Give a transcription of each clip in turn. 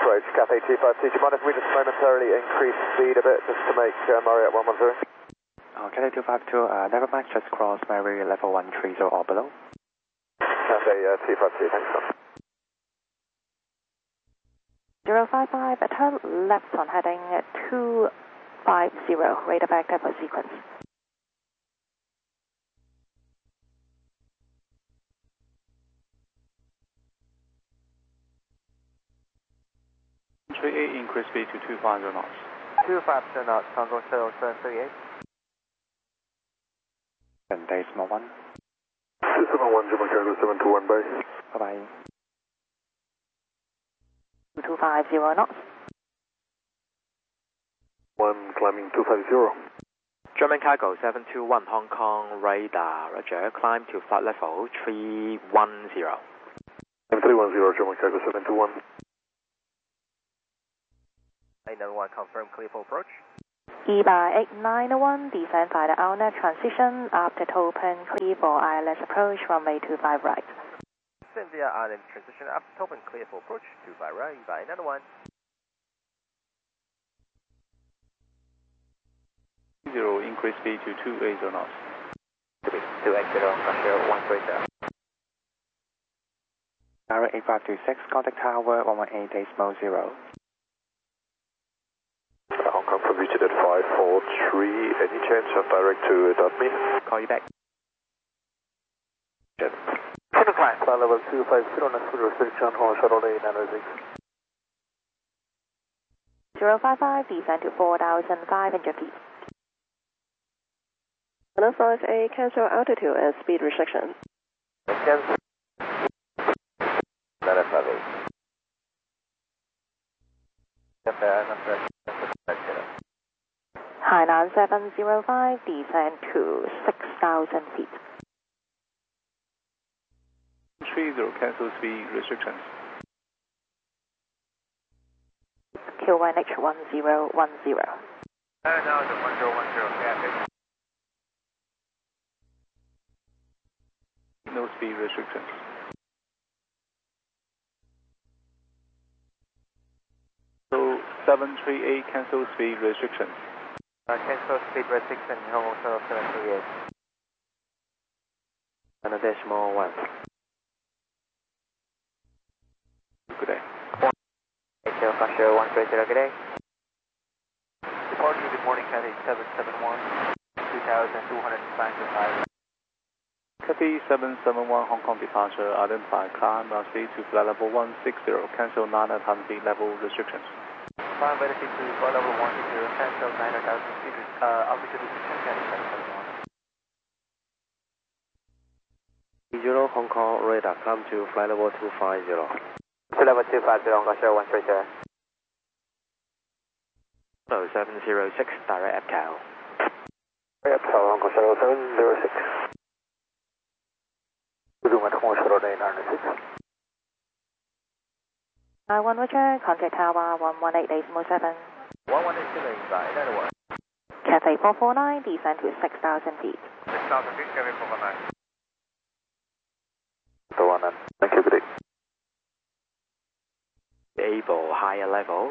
approach, Cathay 252. Do you mind if we just momentarily increase speed a bit just to make Marriott 110? Cathay 252, never mind, just cross Marriott level 130 or below. Cathay 252, thanks, Tom. 055, turn left on heading 250, radar back up for sequence. Increase speed to 250 knots. 250 knots, Congo Shuttle 738. 10.1. 271, German Cargo 721, bye. Bye-bye. 250 knots. 1 climbing 250. German Cargo 721 Hong Kong radar, roger, climb to flight level 310. 310, German Cargo 721. 891, confirm clear for approach. EBA 891, descend via the Alna transition after open, clear for ILS approach, runway 25 right. Descend via Island transition after open, clear for approach, 25 right, EBA 891. 0, increase speed to 280 knots. 280, pressure 130. Tower 8526, contact tower 118.0. Hong Kong from Richard at 543, any chance of direct to me? Call you back. Yes. Flight level 250, next to restriction, Hong Shuttle 896. 055, descend to 4,500 feet. 105A, cancel altitude and speed restriction. Cancel. 958. Hainan 705, descend to 6,000 feet. 30, cancel speed restrictions. QNH 1010. Now the 1010, Cathay. No speed restrictions. So 738, cancel speed restrictions. Cancel speed restriction, Hong Kong Shuttle 738. 1.1. Good day. Hotel Pressure 130, good day. Departure, good morning, Cathay 771, 2,295. Cathay 771 Hong Kong departure, identify climb speed to flight level 160, cancel 9,000 feet level restrictions. Climb velocity to flight level 160, cancel 9,000 feet, altitude restriction, Cathay 771. 0 Hong Kong radar, climb to flight level 250. Flight level 250, Hong Kong Shuttle 130. 706, direct EPCAL. EPCAL, Hong Kong Shuttle 706. Hong Kong Shuttle 896. 91 Roger, contact tower 118.7. 118, by 891. Cathay 449, descend to 6,000 feet. 6,000 feet, Cathay 449. The one, thank you, good day. Able, higher level.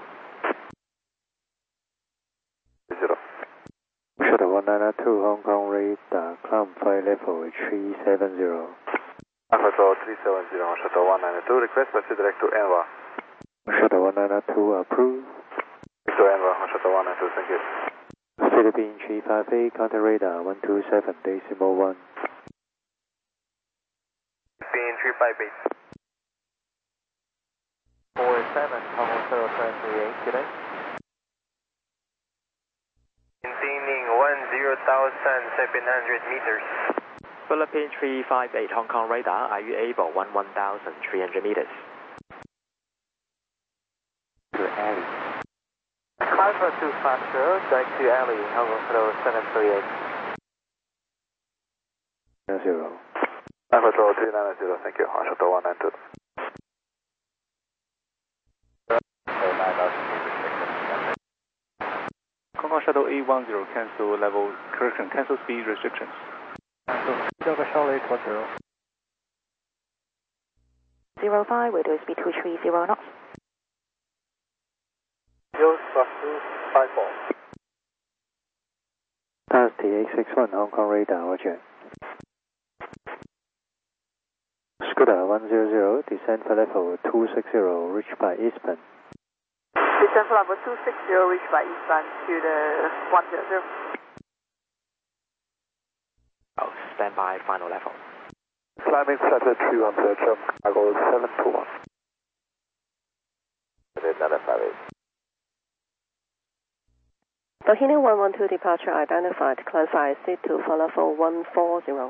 0. Shuttle 192, Hong Kong radar, climb flight level 370. Alpha 370, Shuttle 192, request proceed direct to Enva. Shuttle 192, approved. To Enva, Shuttle 192, thank you. Philippine 358, contact radar 127.1. Philippine 358. 47, Hong Kong Shuttle 738, good day. Maintaining 10,700 meters. Philippine 358 Hong Kong radar, are you able 1,300 meters? To alley. Alpha 250, direct to alley, Hong Kong Shuttle 738. 0. Alpha 390, thank you, Hong Shuttle 192. Hong Kong Shuttle 810, cancel level correction, cancel speed restrictions. Cancel. Shuttle 810. 05, radio speed 230 knots. +254. That's TH61 Hong Kong radar, roger. Scooter 100, descend for level 260, reach by eastbound. Descend for level 260, reach by eastbound to the 100. Oh, stand by final level. Climbing flatter 310, jump cargo 721. Doheny 112 departure identified. Climb flight C2 for level 140.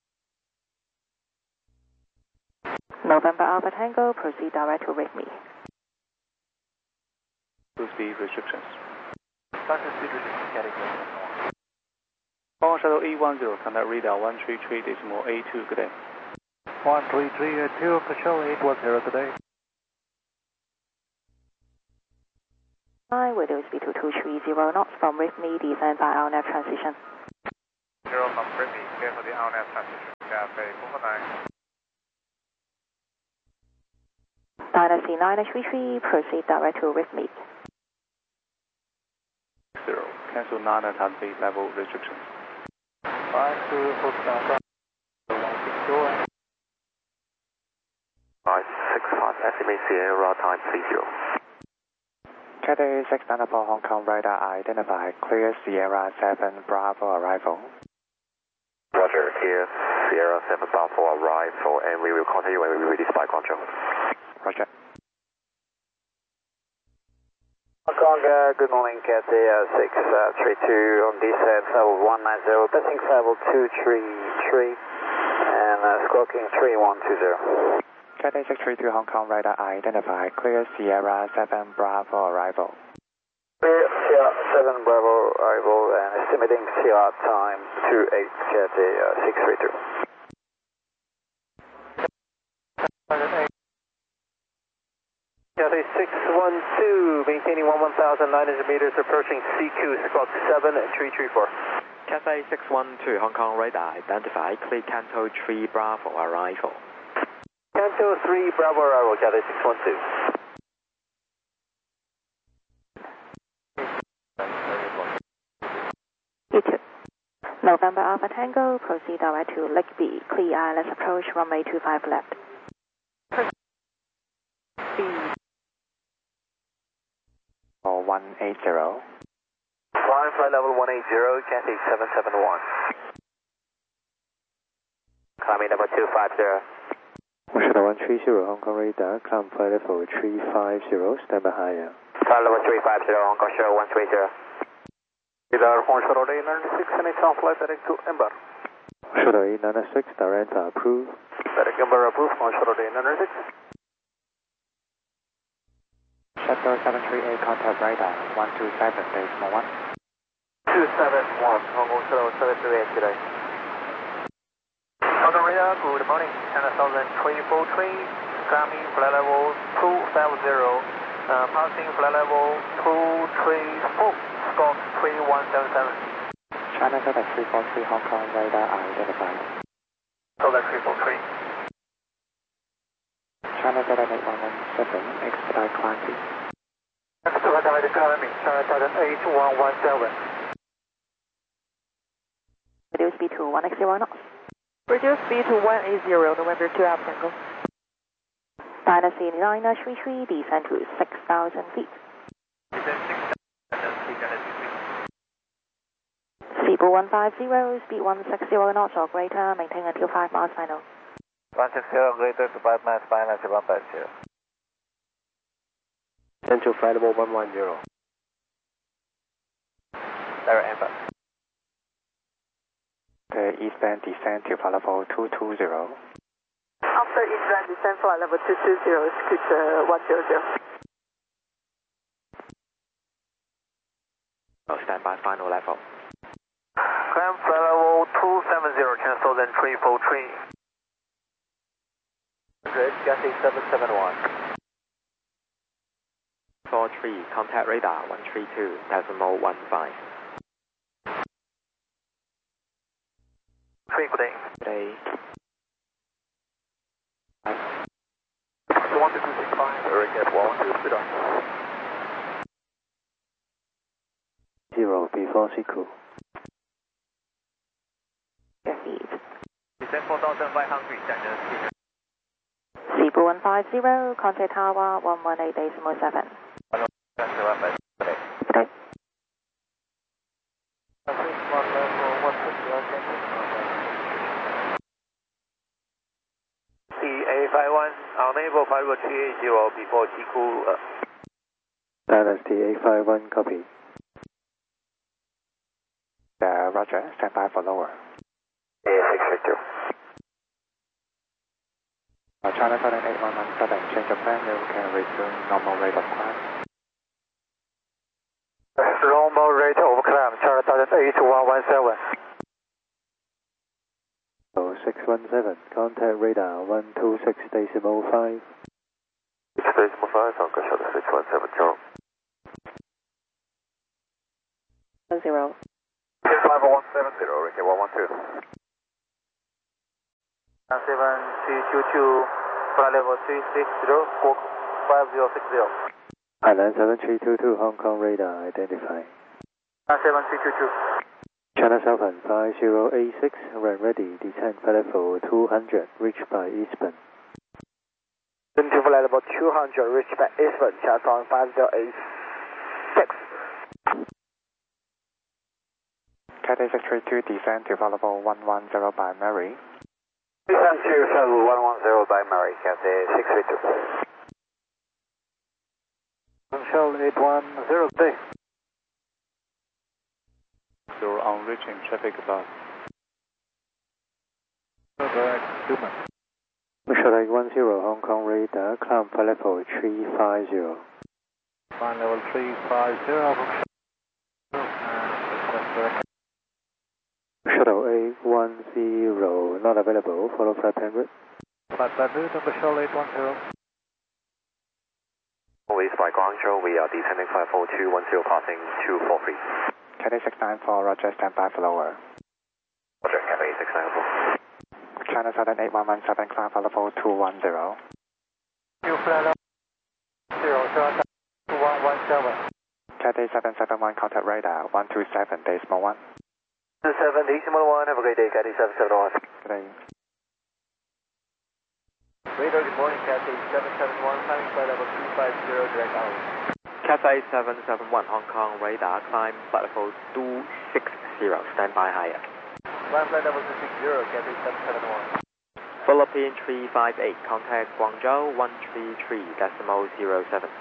November Alpha Tango, proceed direct to with me. Cruise speed restrictions. Starting speed restriction, category. Hong Kong Shuttle E10, contact radar 133.82, good day. 13382, control 810, good day. With speed to 230 knots from with me, descend by our nav transition. 0 from Brimley, clear for the RNAV transition, Cafe 449. Dynasty 933, proceed direct to with me. 0, cancel non-attentive level restrictions. 5249. 565, estimate Sierra time 30. Cathay 694 Hong Kong radar identified. Clear Sierra 7 Bravo arrival. Roger, here Sierra 7 Bravo arrival, and we will continue when we reach by control. Roger. Hong Kong, good morning, Cathay 632 on descent level 190, passing level 233, and squawking 3120. Cathay 632 Hong Kong radar identified. Clear Sierra 7 Bravo arrival. Clear Sierra 7 Bravo arrival and estimating Sierra time 28, Cathay 632. Cathay 612, maintaining 1,900 meters, approaching CQ, squawk 7334. Cathay 612 Hong Kong radar identified. Clear Canto 3 Bravo arrival. Canto 3 Bravo arrival, Cathay 612. E2. November Alpha Tango, proceed direct to Lake B. Clear ILS approach, runway 25 left. Or 180. Flight level 180, Cathay 771. Climbing number 250. Shuttle 130, Hong Kong radar, climb flight level 350, stand by higher. Flight level 350, Hong Kong Shuttle 130. Radar Hong Shuttle A96, and it's on flight direct to Ember. Shuttle A96, direct approved. Direct Ember approved, Hong Shuttle A96. Shuttle 738 contact radar 127, decimal 1. 271, Hong Kong Shuttle 738 today. Hong Kong radar, good morning, 10,343, climbing flight level 250, passing flight level 234, squawk 3177. China Southern 343 Hong Kong radar identified. Southern 343. China Southern 8117, expedite climbing. Expedite climbing, China Southern 8117. Reduce speed to 160 knots. Reduce speed to 180, November 2 Alpha Tango. Dynasty 933, descend to 6,000 feet. Seaboard 150, speed 160 knots or greater, maintain until 5 miles final. 160 greater to 5 miles final, 150. Send to flight level 110. Direct Ember. The eastbound descent to flight level 220. After eastbound descent flight level 220, scoot 100. Oh, stand by final level. Climb flight level 270, cancel then 343. Cathay 771. 43, contact radar 132, decimal 15. 3, good day. Good day. 1265, Eric F1, speed on. level before Siku. Your feet. Descend 4,500, China. Cebu 150, contact tower 118.7. Okay. TA51, unable 5380 before Siku. Dallas TA51, copy. Roger, stand by for lower. A632. China Southern 8117, change of plan, you can resume normal rate of climb. Normal rate of climb, China Southern 8117. 617, contact radar 126.5. 6.5, Uncle Shuttle 617, Charles. 10. 5170, Ricky 112. 7322, flight level 360, 5060. Hainan 7322, Hong Kong radar identified. 7322. China Southern 5086, run ready, descend flight level 200, reached by Eastbourne. 22 flight level 200, reached by Eastbourne, China Southern 5086. Cathay 632, descend to level 110 by Mary. Descend to level 110 by Mary, Cathay 632. Shell 810, stay. You're on reaching traffic above. Shell 810, Hong Kong radar, climb flight level 350. Climb level 350. Shuttle 810, not available, follow flight plan route. Flight route of Shell 810. Always by Guangzhou, we are descending flight 4210, passing 243. Cathay 694, Roger, stand by for lower. Roger, Cathay 694. China Southern 8117, climb for level 210. New flight level 02117. Cathay 771, contact radar 127.1. 27, decimal 1, have a great day, Cathay 771. Good day. Radar, good morning, Cathay 771, climbing flight level 250, direct out. Cathay 771, Hong Kong radar, climb flight level 260, standby higher. Climb flight level 260, Cathay 771. Philippine 358, contact Guangzhou 133.07.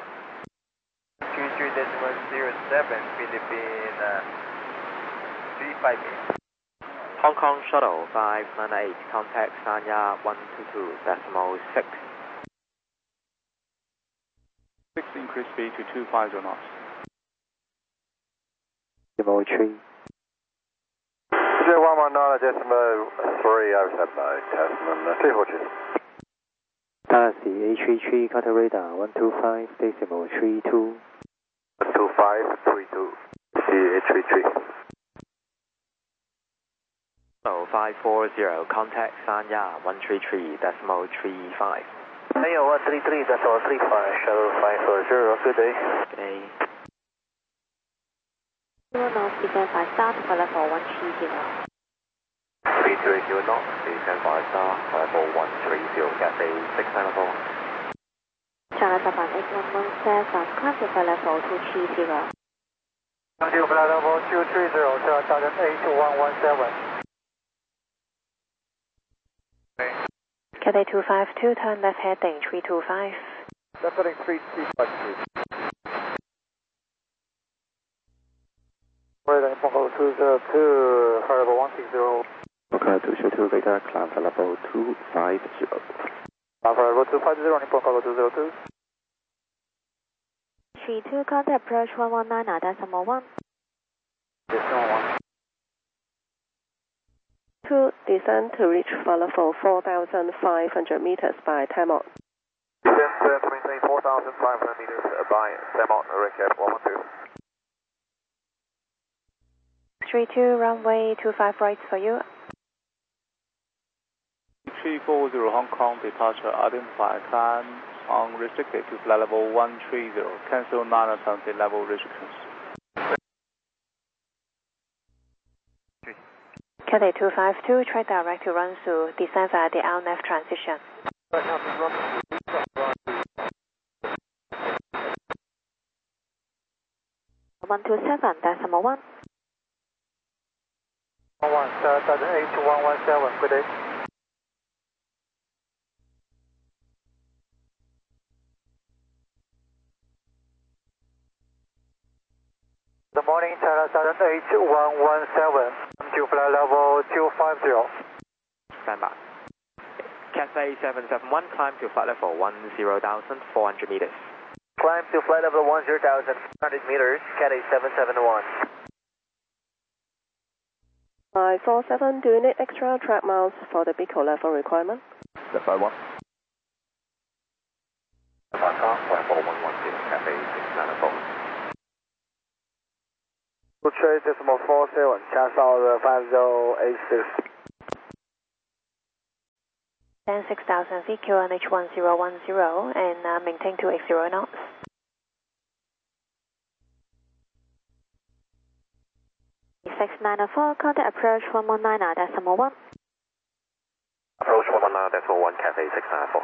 33.07, Philippine 358. Hong Kong Shuttle 598, contact Sanya 122.6. 6 increase speed to 250 knots. Demo 3. 119.307, Tasman 342. Dallas A33, contact radar 125.32. 12532, CA33. Shuttle 540, contact Sanya 133.35. 133.35, Shuttle 540, good day. Good day. North, descend 5 star to flight level 130. 330 knots, descend 5 star, level 130, Cathay 694. China Southern 8117, climb to flight level 230. New flight level 230, China Southern 8117. Cathay 252, turn left heading 325. Left heading 325. Radar Pongo 202, flight level 160. Okay, 202, radar, climb flight level 250. Climb flight level 250, Nippon Cargo 202. 32, contact approach 119.1. Decimal 1. 2, descend to reach flight level 4,500 meters by Tamont. Descend to maintain 4,500 meters by Tamont, recap 112. 32, runway 25 right for you. 340 Hong Kong departure identified, climb unrestricted to flight level 130, cancel non-assumptive level restrictions. Cathay 252, try direct to run through, descend via the LNAV transition. 127.1. 117, good day. Good morning, China Southern 8117, to flight level 250. Stand by. Cathay 771, climb to flight level 10,400 meters. Climb to flight level 10,400 meters, Cathay 771. 547, do you need extra track miles for the Pico level requirement? Step by 1. Platform 110, Cathay 694. Trace decimal 47, China 5086. Then 6,000 feet, QNH 1010, and maintain 280 knots. E6904, contact approach 119.1. Approach 119.1, Cathay 694.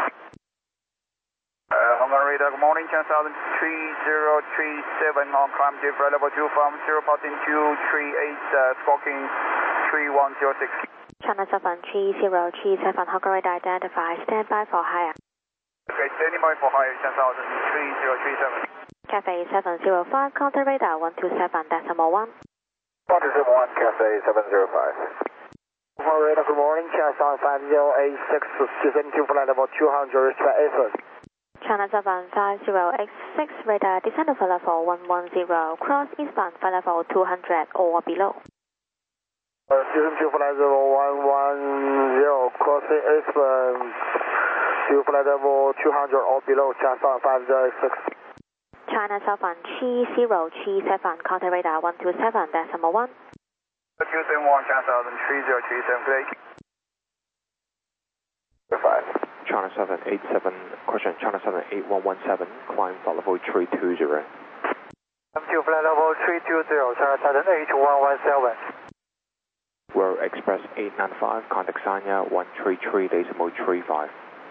Hong Kong radar, good morning, China Southern 3037, on climb to flight level 2 from 0, passing 238, squawking 3106. China 73037, Hong Kong radar identified, stand by for higher. Okay, standing by for higher, China Southern 3037. Cathay 705, contact radar 127.1. 121, Cathay 705. Hong Kong radar, good morning, China Southern 5086, descend to flight level 200, respect Eastern. China 75086, radar descend to flight level 110, cross eastbound flight level 200 or below. Descend to flight level 110, crossing eastbound to flight level 200 or below, China 5086. China 73037, contact radar 127.1. 271, China Southern 3037, good day. 5. China 787, question, China 78117, climb flight level 320. Come to flight level 320, China Southern 8117. Royal Express 895, contact Sanya 133.35.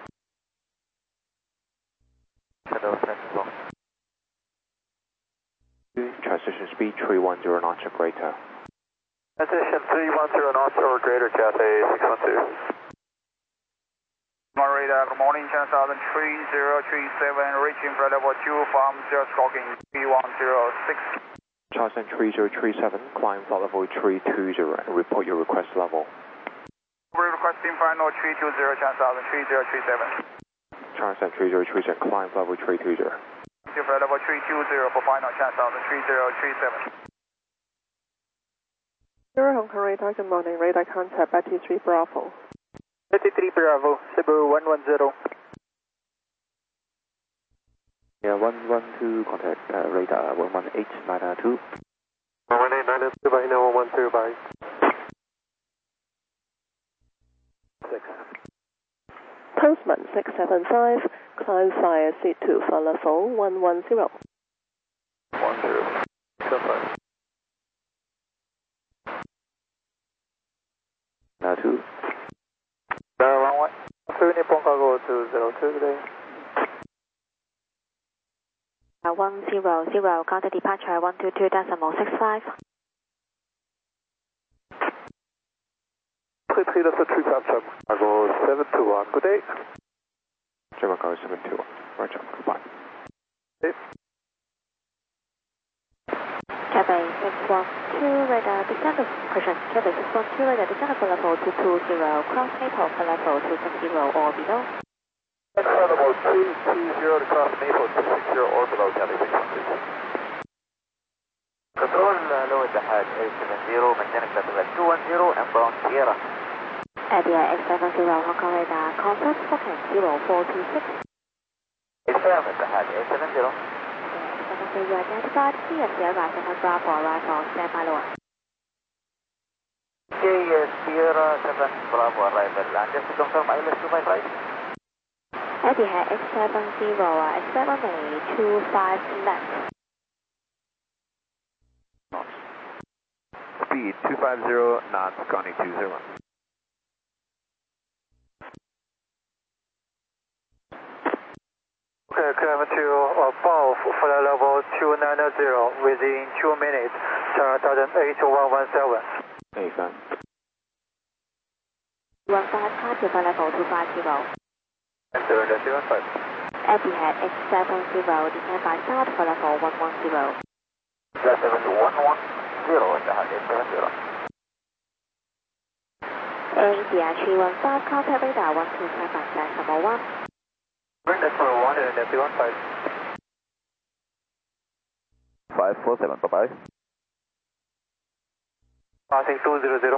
Transition speed 310 knots or greater. Transition 310 knots or greater, Cathay 612. Radar, good morning, China Southern 3037, reaching flight level 2 from 0, squawking 3106. Charleston 3037, climb flight level 320 and report your request level. We're requesting final 320, China Southern 3037. Charleston 3037, climb flight level 320. To flight level 320 for final, China Southern 3037. 0 Hong Kong radar, good morning, radar contact Betty 3 Bravo. 53 Bravo, Cebu 110. Yeah, 112, contact radar 118.92. 118.92 by now 112 by. 6. Postman 675, climb via C2 for level 110. 10. Super. Now 2. Runway 2, Nippon Cargo 202 today. 100, contact departure 122.65. 33, that's a true capture. Cargo 721, good day. German Cargo 721, roger, goodbye. Okay. Cathay 612, radar descend to, question, Cathay 612, radar descend to level 220, cross Maple for level 260 or below. Level 220 to cross Maple 260 or below, Cathay 612. Control low Etihad 870, maintain level 210 and bound Sierra. Etihad 870, Hong Kong radar, confirm second 0426. Affirm Etihad 870. You identified Kia Sierra 7 Bravo arrival, stand by lower. Kia Sierra 7 Bravo arrival, and just to confirm ILS 255. Etihad 870, expect runway 25 left. Speed speed 250 knots, Connie 201. Okay, climb to above flight level 290 within 2 minutes, China Southern 82117. 85. 15, climb to flight level 250. 0.15. Etihad X70, descend by south for level 110. 110, India 315, contact radar 127 flight number 1. That's for 1 and 15. 547, bye-bye. Passing 200.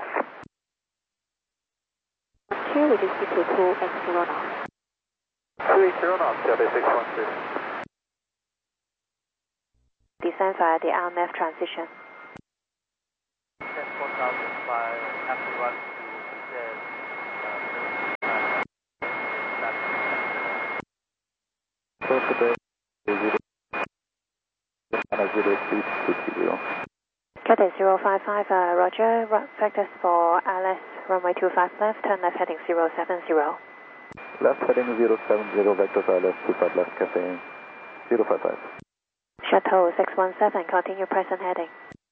2, reduce to 2x0 knots. 30 knots, Delta 612. Descend via the RMF transition. That's 4005, after run Cathay 055, Roger. Vectors for LS runway 25 left, turn left heading 070. Left heading 070, vectors ILS 25 left, Cathay 055. Shuttle 617, continue present heading.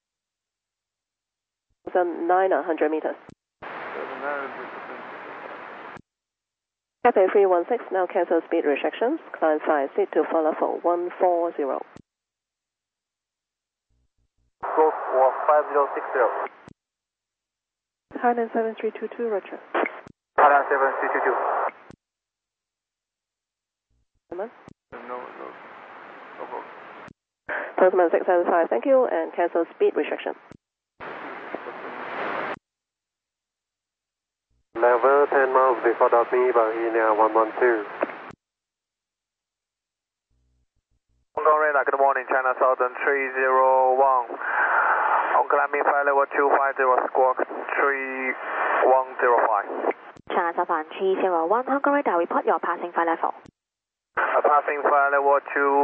900 meters. Cathay 316, now cancel speed restrictions. Climb 5 seat to follow for 140. Go for 5060. Thailand 7322, Roger. Thailand 7322. Postman 675, thank you, and cancel speed restriction. Level 10 miles before me, Bahia 112. Hong Kong radar, good morning, China Southern 301. On climbing flight level 250, squawk 3105. China Southern 301, Hong Kong radar, report your passing flight level. Passing flight level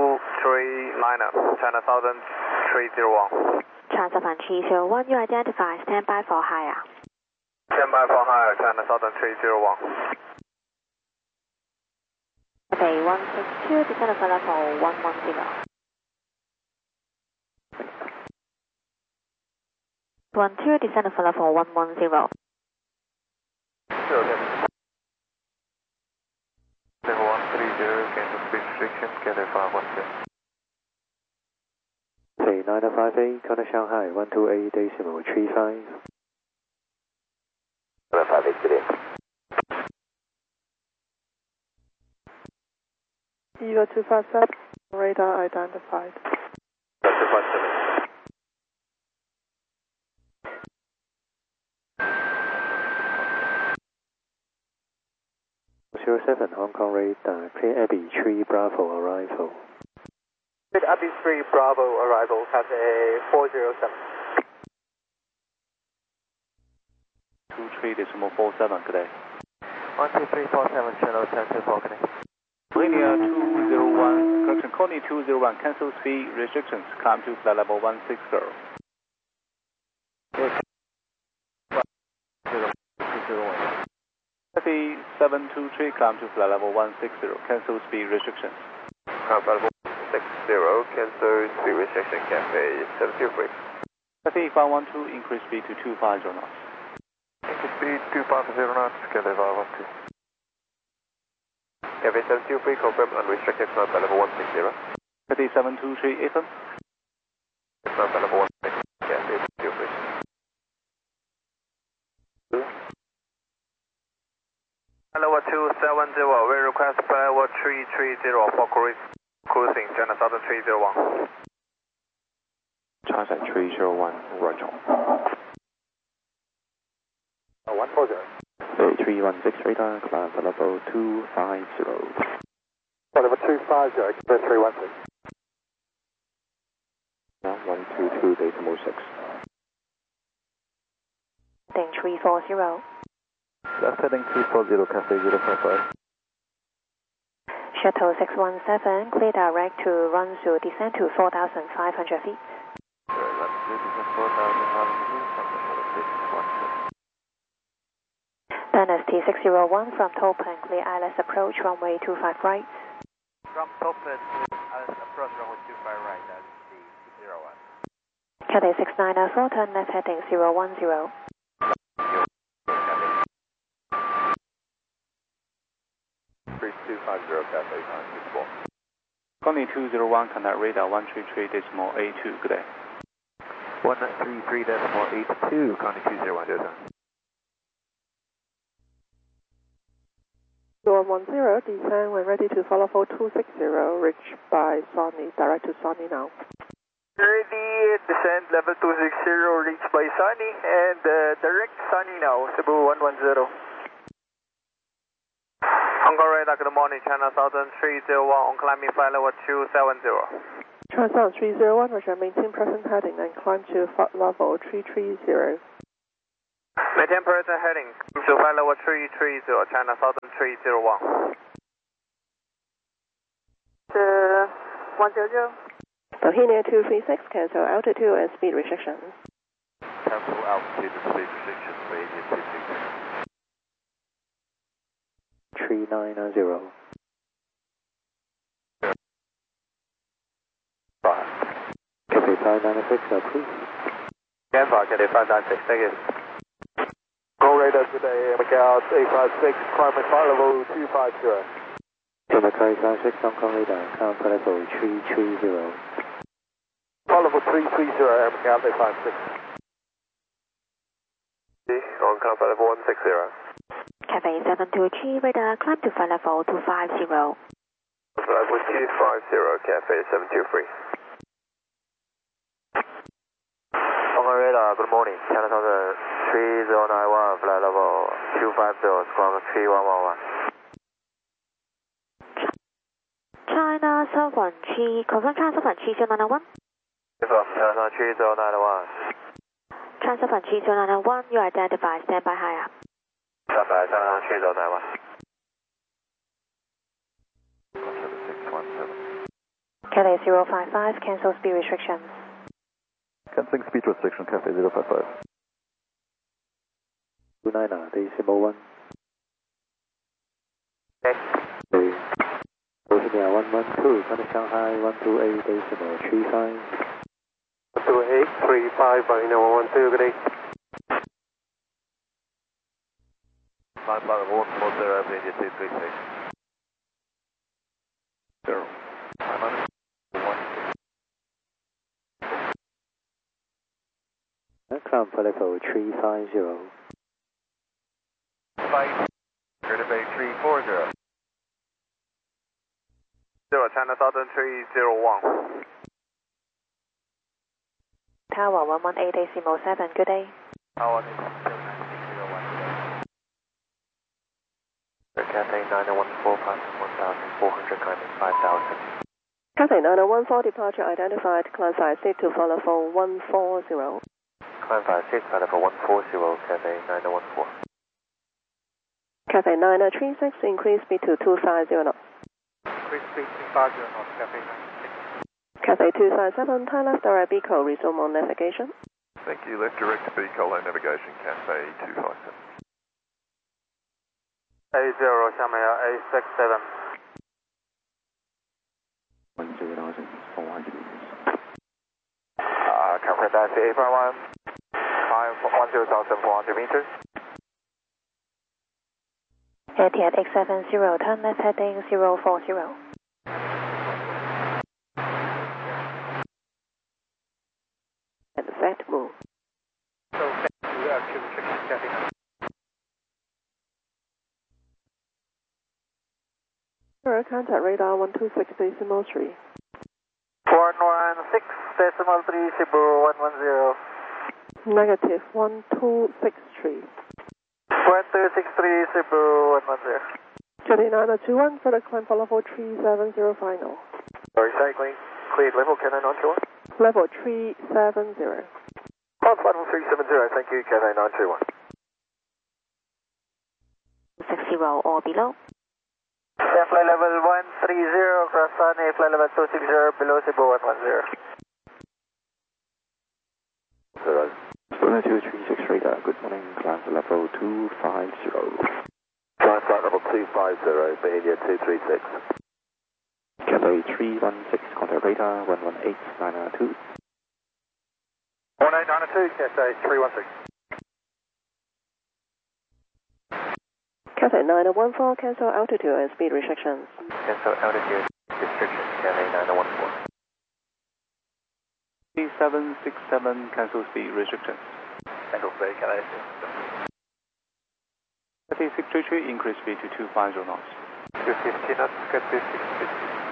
239, China Southern 301. China Southern 301, you identify, stand by for higher. Stand by for higher, China Southern 301. Cathay 162, descend for level 110. 12, descend for level 110. Level 130, cancel speed restriction, Cathay 516. Say 958, contact Shanghai 128.35. 583. Eva 257, radar identified. 257. Seven, Hong Kong radar, clear Abbey 3 Bravo arrival. With Abbey 3 Bravo arrival, Cathay 407. 23.47, good day. 12347, channel 1024, good day. Linear 201, correction, Connie 201, cancel speed restrictions, climb to flight level 160. Cathay 723, climb to flight level 160, cancel speed restrictions. Climb flight level 160, cancel speed restriction, Cathay 723. Cathay 512, increase speed to 250 knots. Increase speed 250 knots, Cathay 512. Cathay 723, confirm unrestricted, climb flight level 160. Cathay 723, FM. Climb flight level 160, Cathay 723. Level 270, we request flight level 330 for cruising, China Southern 301. China 301, Roger. 140. 316 radar, climb for level 250. Level 250, expect 316. 122.6. Heading 340. Left heading 340, Cathay 055. Shuttle 617, clear direct to Runzu, descend to 4,500 feet. Descend 4,500 feet. Dennis T601 from Topeng, clear ILS approach runway 25 right. From Topeng, ILS approach runway 25 right, that's T601. Cathay 6904, turn left heading 010. 3250 Cathay 964. Connie 201, contact radar 133.82, good day. 133.82, Connie 201, Delta. 110, descend when ready to follow for 260, reach by Sony, direct to Sony now. Ready, descend level 260, reach by Sunny, and direct Sunny now, Cebu 110. Hong Kong radar, good morning, China Southern 301, on climbing flight level 270. China Southern 301, Roger, maintain present heading and climb to flight level 330. Maintain present heading to flight level 330, China Southern 301. 100. Bohemia 236, cancel altitude and speed restriction. Cancel altitude and speed restriction, Bohemia 236. 3990. 5. Cathay 596, please. Stand by, Cathay 596, thank you. Go radar today, Macau 856, climbing flight level 250. To Macau 856, Hong Kong radar, climb flight level 330. Flight level 330, Macau 856. On climb flight level 160. Cathay 723, radar, climb to flight level 250. Flight level 250, Cathay 723. Hong Kong radar, good morning, China Southern 3091, flight level 250, squawk 3111. China Southern 3, confirm China Southern 3091. Confirm, China Southern 3091. China Southern 3091, you identify, stand by higher. Stand by, China Southern 3091. 7617. Cathay 055, cancel speed restrictions. Cancelling speed restriction, Cathay 055. 29, decimal 1. Okay. Bohemia 112, China Shanghai 128, decimal 35. 128, 35, Bohemia 112, good day. Climb flight level 140, Bohemia 236. 0. Climb flight level 350. 5, Bay 340. 0, China Southern 301. Tower 118, decimal 7, good day. Tower 118, Cathay 914, passing 1,400, climbing 5,000. Cathay 914, departure identified, climb 56 to follow for 140. Climb 56, flight level 140, Cathay 914. Cathay 936, increase speed to 250 knots. Increase speed 250 knots, Cathay 936. Cathay 257, turn left direct Beaco, resume on navigation. Thank you, left direct to Beaco, low navigation, Cathay 257. 80, 下面要 A67. 10,400 meters. Confirm taxi 851, 10,400 meters. Etihad X70, turn left heading 040. And set move. So, actually restriction, Cathay 9. Contact radar 126 decimal 3. 116 decimal 3, Cebu 110. Negative 1263. 1263, Cebu 110. Cathay 921, further climb for level 370 final. Sorry, cycling. Cleared level, Cathay 921. Level 370. On flight level 370, thank you, Cathay 921. 60 or below. Flight level 130, cross Sunny, flight level 260, below Cebu 110. Brunei 236 radar, good morning, climb to level 250. Climb flight level 250, behavior 236. Cathay 316, contact radar 118902. 1892, Cathay 316. Cathay 914, cancel altitude and speed restrictions. Cancel altitude restrictions, Cathay 914. 3767, cancel speed restrictions. Cancel speed, Cathay cathay 633, increase speed to 250 knots. 250 knots, Cathay 650.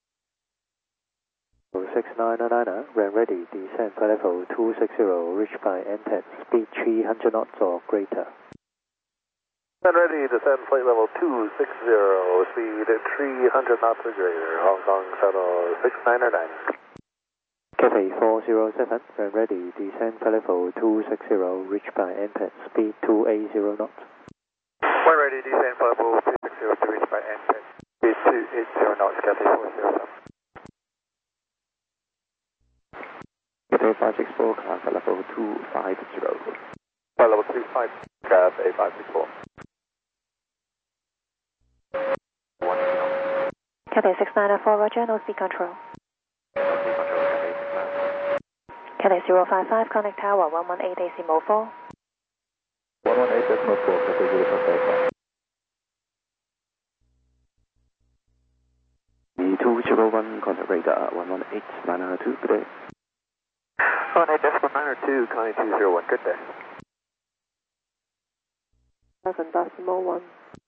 6999, ran ready, descend flight level 260, reach by N10, speed 300 knots or greater. Ran ready, descend flight level 260, speed 300 knots or greater, Hong Kong shuttle 6999. Cathay 407, ran ready, descend flight level 260, reach by N10, speed 280 knots. Ran ready, descend flight level 260 to reach by N10, speed 280 knots, Cathay 407. Cathay 564, climb to level 250. Flight level 25, Cathay 564. Cathay 694, roger, no speed control. Cathay 055, connect tower 118 decimal 4. 118 decimal 4, Cathay 055. 201, contact radar 118902, good day. 18.902, Connie 201, good day. 7.1.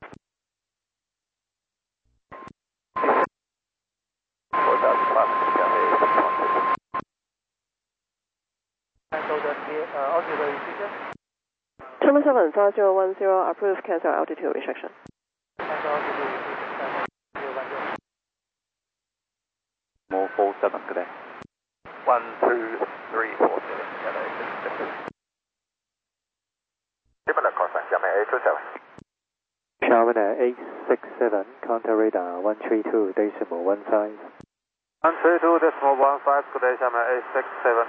Terminal 75010, approved, cancel altitude restriction. More 47, good day. 1, 2, 3, 4, 7, Cathay 650. Similar crossing, Xiamen 827. Xiamen Air 867, contact radar 132 decimal 15. 132 decimal 15, good day, Xiamen 867.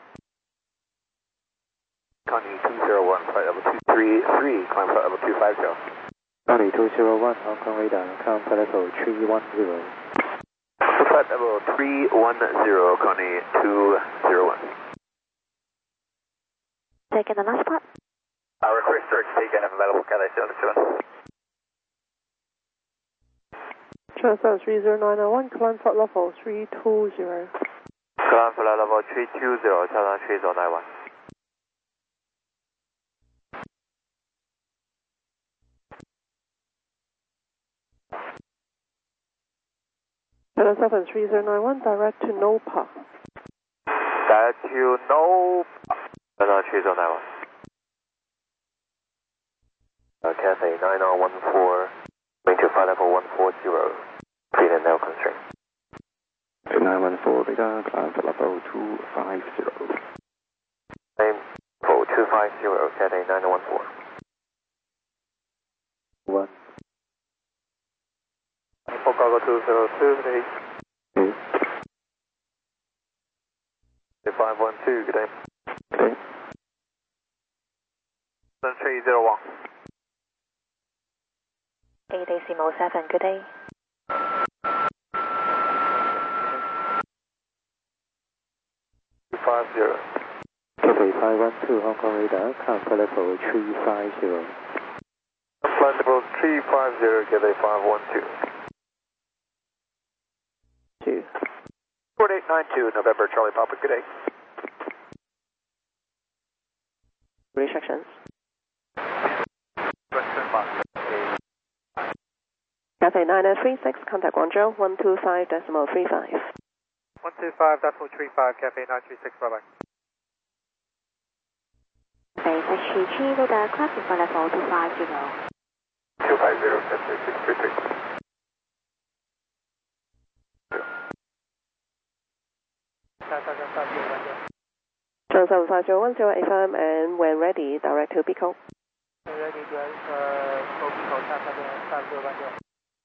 Connie 201, flight level 233, climb flight level 250. Connie 201, Hong Kong radar, climb flight level 310. Flight level 310, Connie 201. Taking the last part. Request search taken available, Cathay 727. Transfer 30901, climb flight level 320. Climb flight level 320, China 3091. Channel 73091, direct to NOPA. Direct to NOPA, China 3091. Cathay 9014, going to flight level 140, speed and now constraint. 914 radar, climb to level 250. Name for 250, Cathay 914. 1. For cargo 202, Okay. 512, good day. Okay. 301. 8 decimal 7, good day. Cathay 512, Hong Kong radar, climb flight level 350. Flight level 350, Cathay 512. 2. 4892, November, Charlie Papa, good day. Restrictions. Western Box. Cathay 936, contact Guangzhou 125.35. 125.35, Cathay 936, bye-bye. Cathay 633, radar, climb flight level 250. 250, Cathay 633. Channel 75010 FM, and when ready, direct to Pico. Ready, direct to Pico, 5010.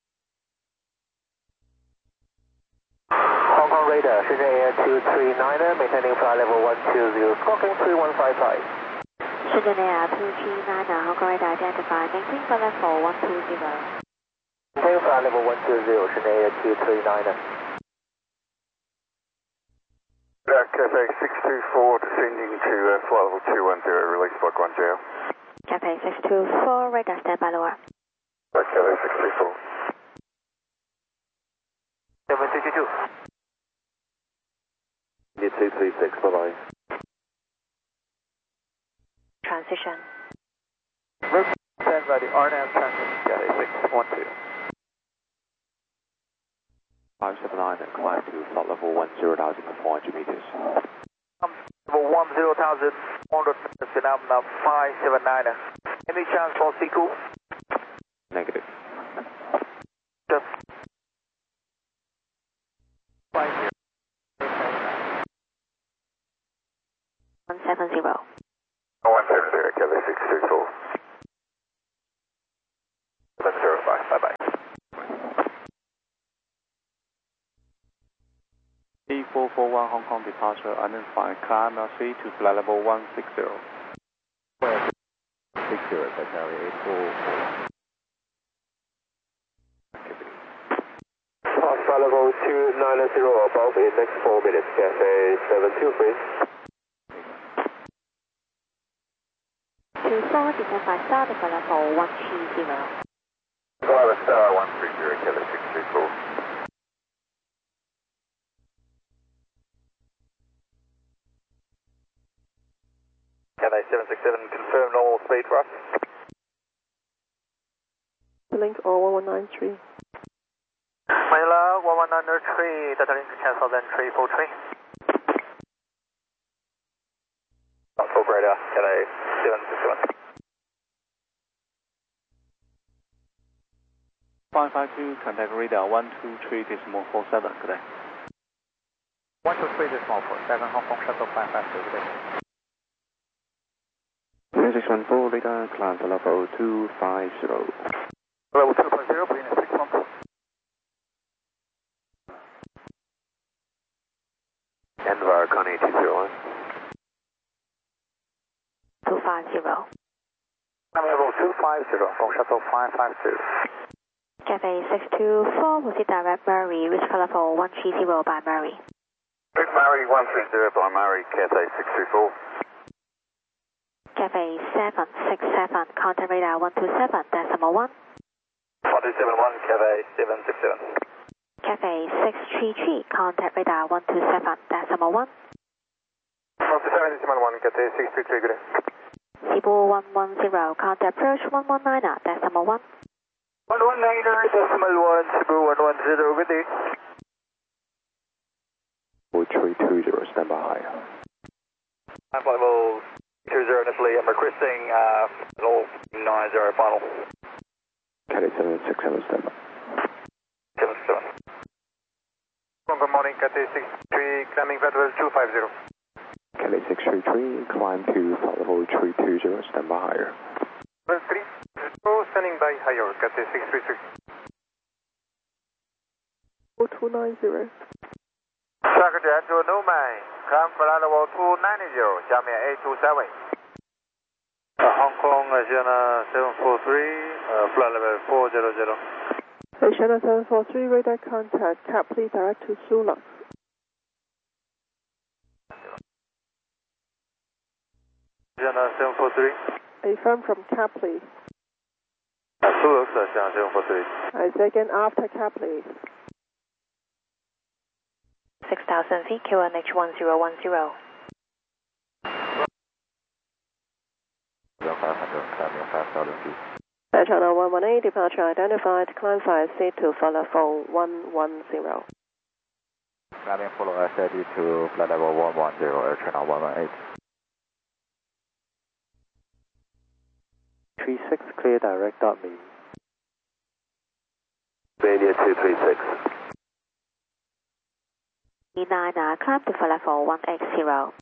Hong Kong radar, Shenzhen Air 239, maintaining flight level 120, squawking 3155. Air 239, Hong Kong radar identified, maintain flight level 120. Maintain flight level 120, Shenzhen Air 239. Cathay 624 descending to flight level 210, release block 1JL. Cathay 624, radar standby lower. Cathay 624. 7222. 236, bye-bye. Transition. Stand by the RNAV transition, Cathay 612. 579 and climb to flight level 10,400 meters. Level 10,400 meters, Vietnam 579. Any chance for C2? Negative. Just 170. 170, Cathay 624. 705, bye-bye. E441 Hong Kong departure, identify climb RC to flight level 160. 60, Battery 844. Flight level 290 above in next 4 minutes, Cathay 723. 24, descend by star to flight level 130. Pilot Star 130, Cathay 624. Cathay 767, confirm normal speed for us. Link or 1193. Manila 1193, data link cancel then 343. Full radar, Cathay 761. 552, contact radar 123.47, good day. 123.47, Hong Kong Shuttle 552, good day. 614, radar, climb to level 250. Level 250, bring in 6 months. Envar Connie 201. 250. Level 250, Hong Shuttle 552. Cathay 624, proceed direct Murray, reach flight level 130 by Murray. Big Murray 130 by Murray, Cathay 624. Cathay 767, contact radar 127.1. 1271, Cathay 767. Cathay 633, contact radar 127.1. 127.1, Cathay 633, good day. Cebu 110, contact approach 119.1. 119.1, Cebu 110, good day. 320, stand by higher. Flight level 20 initially, I'm requesting level 90 final. Cathay 767, stand by. 767. Good morning, Cathay 63, climbing flight level 250. Cathay 633, climb to flight level 320, stand by higher. Level 3, standing by higher, Cathay 633. 0290. Secretary to Numai, climb flight level 290, 下面827. Hong Kong Asiana 743, flight level 400. Asiana 743, radar contact, Capley direct to Sulux. Asiana 743. Affirm from Capley. Sulux Asiana 743. I say again after Capley. 6,000 feet, QNH 1010. 500, climbing 5,000 feet. Channel 118, departure identified, climb 5C to flight level 110. Climbing follow SID to flight level 110, air channel 118. 36, clear direct me. Mania 236. E9, climb to flight level 180.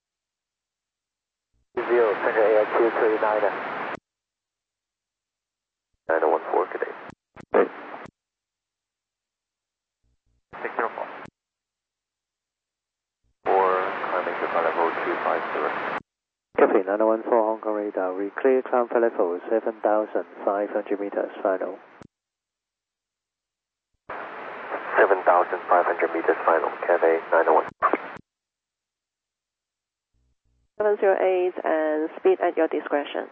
0, Center Air 239. 914, good day. 604. 4, climbing to flight level 250. Cathay Copy 914 Hong Kong radar. We clear climb flight level 7,500 meters final. 7,500 meters final, Cathay 901. 708 and speed at your discretion.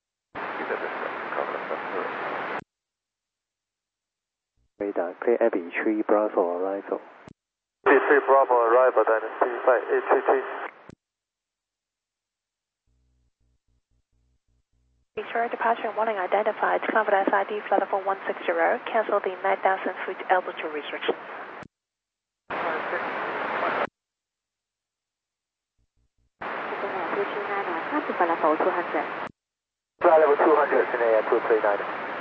Radar, clear Abbey 3 Bravo arrival. Abbey 3 Bravo arrival, Dynasty 5833. Detroit departure warning identified. Confidence ID flight level 160. Cancel the 9,000 feet altitude restrictions. Flight level 200. Flight level 200, Sydney 239.